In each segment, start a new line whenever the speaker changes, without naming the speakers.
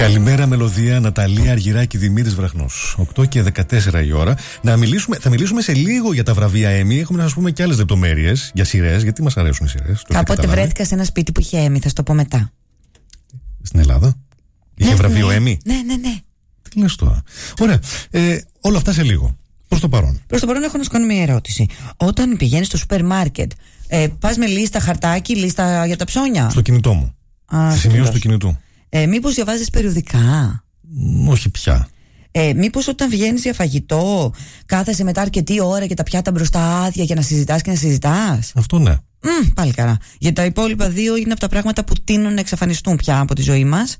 Καλημέρα, Μελωδία, Ναταλία, Αργυράκη, Δημήτρης Βραχνός. 8 και 14 η ώρα. Θα μιλήσουμε σε λίγο για τα βραβεία Έμι. Έχουμε να σας πούμε και άλλες λεπτομέρειες για σειρές, γιατί μας αρέσουν οι σειρές.
Κάποτε βρέθηκα σε ένα σπίτι που είχε Έμι, θα σου το πω μετά.
Στην Ελλάδα. Είχε βραβείο Έμι.
Ναι.
Τι λες τώρα. Ωραία. Όλα αυτά σε λίγο. Προς το παρόν
έχω να σου κάνω μια ερώτηση. Όταν πηγαίνεις στο σούπερ μάρκετ, πας με λίστα χαρτάκι, λίστα για τα ψώνια?
Στο κινητό μου. Στη σημειώση του κινητού.
Μήπως διαβάζεις περιοδικά?
Όχι πια.
Μήπως όταν βγαίνεις για φαγητό κάθεσαι μετά αρκετή ώρα και τα πιάτα μπροστά άδεια για να συζητάς και να συζητάς?
Αυτό ναι.
Πάλι καλά. Γιατί τα υπόλοιπα δύο είναι από τα πράγματα που τείνουν να εξαφανιστούν πια από τη ζωή μας.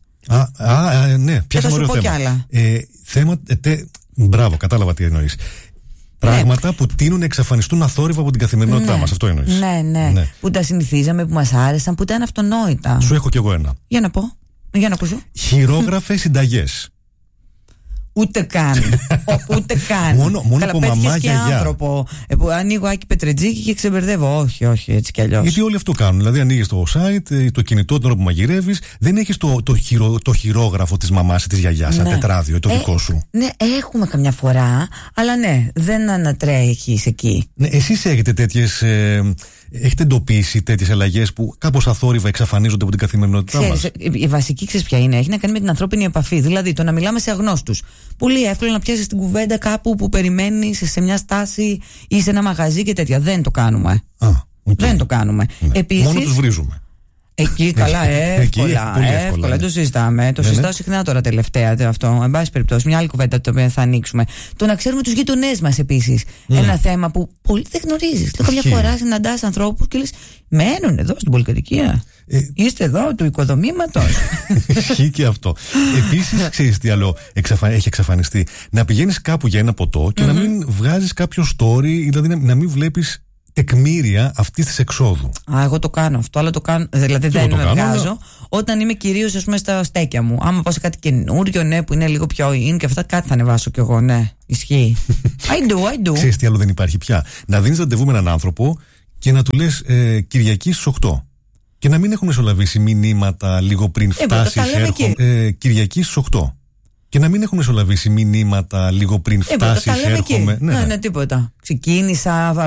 Ναι, πιάσαμε ωραίο θέμα. Μπράβο, κατάλαβα τι εννοείς. Πράγματα που τείνουν να εξαφανιστούν αθόρυβα από την καθημερινότητά μας. Αυτό εννοείς.
Ναι. Που τα συνηθίζαμε, που μας άρεσαν, που ήταν αυτονόητα.
Σου έχω κι εγώ ένα.
Για να πω. Για να ακούσω.
Χειρόγραφες συνταγές.
Ούτε καν.
Μόνο από μαμά, γιαγιά.
Άνθρωπο. Που ανοίγω Άκη Πετρετζίκη και ξεμπερδεύω. Όχι, έτσι κι αλλιώς.
Γιατί όλοι αυτό κάνουν. Δηλαδή, ανοίγεις το site, το κινητό την ώρα που μαγειρεύεις, δεν έχεις το χειρόγραφο της μαμάς ή της γιαγιάς, ένα τετράδιο, το δικό σου.
Ναι, έχουμε καμιά φορά, αλλά ναι, δεν ανατρέχεις εκεί.
Ναι, εσείς έχετε τέτοιες. Έχετε εντοπίσει τέτοιες αλλαγές που κάπως αθόρυβα εξαφανίζονται από την καθημερινότητά μας?
Η βασική, ξέρεις ποια είναι? Έχει να κάνει με την ανθρώπινη επαφή. Δηλαδή, το να μιλάμε σε αγνώστους. Πολύ εύκολο να πιάσεις την κουβέντα κάπου που περιμένεις, σε μια στάση ή σε ένα μαγαζί και τέτοια. Δεν το κάνουμε. Δεν το κάνουμε.
Ναι.
Επίσης,
μόνο τους βρίζουμε.
Εκεί καλά, εύκολα. Δεν το συζητάμε. Το συζητάω συχνά τώρα τελευταία αυτό. Εν πάση περιπτώσει, μια άλλη κουβέντα την οποία θα ανοίξουμε. Το να ξέρουμε τους γείτονές μας επίσης. Ένα θέμα που πολύ δεν γνωρίζεις. Καμιά φορά συναντάς ανθρώπους και λες, μένουν εδώ στην πολυκατοικία. Είστε εδώ του οικοδομήματος.
Ισχύει και αυτό. Επίσης, ξέρεις τι άλλο έχει εξαφανιστεί? Να πηγαίνεις κάπου για ένα ποτό και να μην βγάζεις κάποιο story, δηλαδή να μην βλέπεις τεκμήρια αυτής της εξόδου.
Εγώ το κάνω αυτό, αλλά το κάνω. Δηλαδή δεν με βγάζω όταν είμαι κυρίως, ας πούμε, στα στέκια μου. Άμα πάω σε κάτι καινούριο, ναι, που είναι λίγο πιο in και αυτά, κάτι θα ανεβάσω κι εγώ, ναι. Ισχύει. I do.
Ξέρεις τι άλλο δεν υπάρχει πια? Να δίνεις ραντεβού με έναν άνθρωπο και να του λες Κυριακή στις 8. Και να μην έχουν μεσολαβήσει μηνύματα λίγο πριν φτάσεις, έρχομαι. Κυριακή στις 8. Και να μην έχουν μεσολαβήσει μηνύματα λίγο πριν φτάσεις, έρχομαι.
Ναι, τίποτα. Ξεκίνησα.